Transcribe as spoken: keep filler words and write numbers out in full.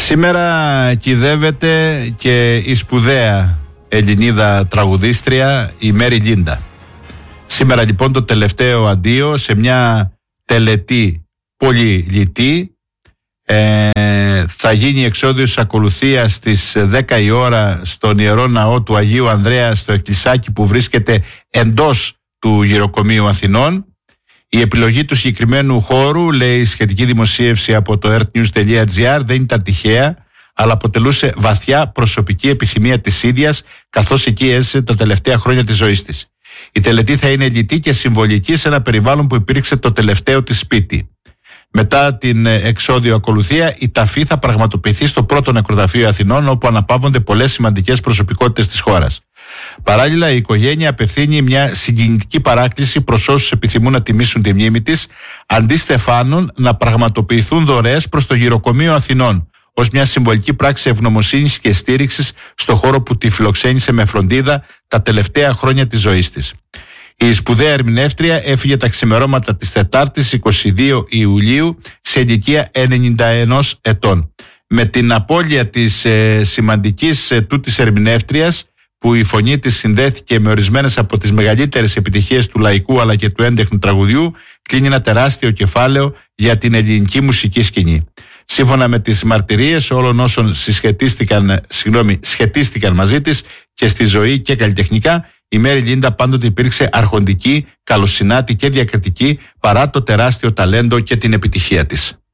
Σήμερα κυδεύεται και η σπουδαία Ελληνίδα τραγουδίστρια η Μέρι Λίντα. Σήμερα λοιπόν το τελευταίο αντίο σε μια τελετή πολύ λιτή. Ε, θα γίνει εξώδιος ακολουθίας στις δέκα η ώρα στον Ιερό Ναό του Αγίου Ανδρέα στο εκκλησάκι που βρίσκεται εντός του Γυροκομείου Αθηνών. Η επιλογή του συγκεκριμένου χώρου, λέει η σχετική δημοσίευση από το earth news τελεία gr, δεν ήταν τυχαία, αλλά αποτελούσε βαθιά προσωπική επιθυμία της ίδιας, καθώς εκεί έζησε τα τελευταία χρόνια της ζωής της. Η τελετή θα είναι λιτή και συμβολική σε ένα περιβάλλον που υπήρξε το τελευταίο της σπίτι. Μετά την εξώδιο ακολουθία, η ταφή θα πραγματοποιηθεί στο πρώτο νεκροταφείο Αθηνών, όπου αναπαύονται πολλές σημαντικές προσωπικότητες της χώρας. Παράλληλα, η οικογένεια απευθύνει μια συγκινητική παράκληση προς όσους επιθυμούν να τιμήσουν τη μνήμη της, αντί στεφάνων να πραγματοποιηθούν δωρεές προς το Γυροκομείο Αθηνών, ως μια συμβολική πράξη ευγνωμοσύνης και στήριξης στο χώρο που τη φιλοξένησε με φροντίδα τα τελευταία χρόνια της ζωής της. Η σπουδαία ερμηνεύτρια έφυγε τα ξημερώματα της Τετάρτης εικοστή δεύτερη Ιουλίου σε ηλικία ενενήντα ενός ετών. Με την απώλεια της ε, σημαντικής ε, τούτης ερμηνεύτριας, που η φωνή της συνδέθηκε με ορισμένες από τις μεγαλύτερες επιτυχίες του λαϊκού αλλά και του έντεχνου τραγουδιού, κλείνει ένα τεράστιο κεφάλαιο για την ελληνική μουσική σκηνή. Σύμφωνα με τις μαρτυρίες όλων όσων συσχετίστηκαν, συγγνώμη, σχετίστηκαν μαζί της και στη ζωή και καλλιτεχνικά, η Μέρι Λίντα πάντοτε υπήρξε αρχοντική, καλοσυνάτη και διακριτική παρά το τεράστιο ταλέντο και την επιτυχία της.